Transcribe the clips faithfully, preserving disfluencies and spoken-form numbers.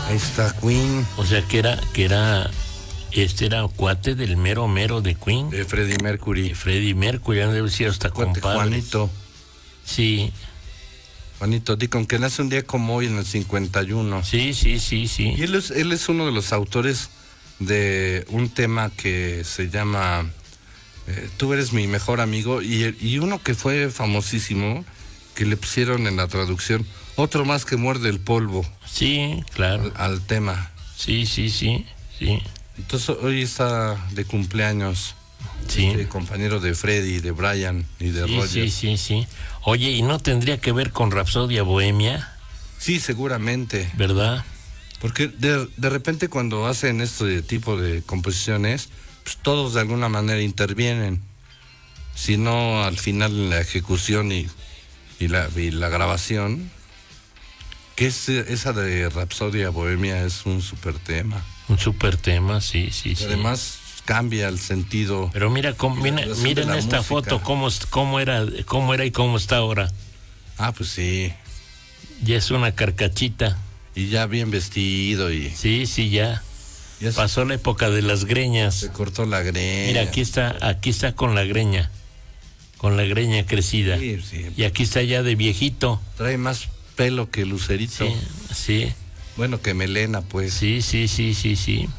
Ahí está Queen. O sea que era, que era, este era cuate del mero mero de Queen. De Freddie Mercury. De Freddie Mercury, han de haber sido hasta Cuate, compadres. Juanito. Sí. Juanito Dicon, que nace un día como hoy en el cincuenta y uno. Sí, sí, sí, sí. Y él es, él es uno de los autores de un tema que se llama eh, Tú eres mi mejor amigo, y, y uno que fue famosísimo, que le pusieron en la traducción, Otro más que muerde el polvo. Sí, claro. Al, al tema. Sí, sí, sí, sí. Entonces hoy está de cumpleaños. Sí. Este compañero de Freddy, de Brian y de Sí, Roger. sí, sí, sí. Oye, ¿y no tendría que ver con Rapsodia Bohemia? Sí, seguramente. ¿Verdad? Porque de, de repente cuando hacen este tipo de composiciones, pues todos de alguna manera intervienen. Si no, al final en la ejecución y, y, la, y la grabación, que es esa de Rapsodia Bohemia es un súper tema. Un súper tema, sí, sí, sí. Además cambia el sentido. Pero mira, cómo, mira, mira en esta música. Foto cómo, cómo, era, cómo era y cómo está ahora. Ah, pues sí. Ya es una carcachita. Y ya bien vestido y... Sí, sí, ya. ya se... Pasó la época de las greñas. Se cortó la greña. Mira, aquí está, aquí está con la greña. Con la greña crecida. Sí, sí. Y aquí está ya de viejito. Trae más pelo que Lucerito. Sí, sí. Bueno, que melena, pues. Sí, sí, sí, sí, sí.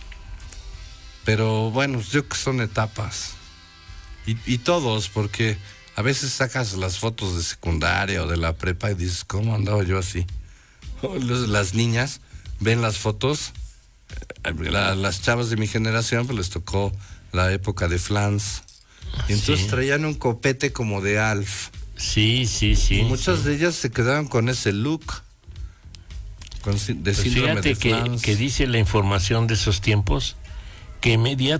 Pero bueno, yo creo que son etapas. Y, y todos, porque a veces sacas las fotos de secundaria o de la prepa y dices, ¿cómo andaba yo así? Las niñas ven las fotos, la, las chavas de mi generación, pues les tocó la época de Flans. Y entonces sí. Traían un copete como de Alf. Sí, sí, sí. Y muchas sí. de ellas se quedaron con ese look. Con, de pues síndrome fíjate de Flans. Que, que dice la información de esos tiempos que inmediatamente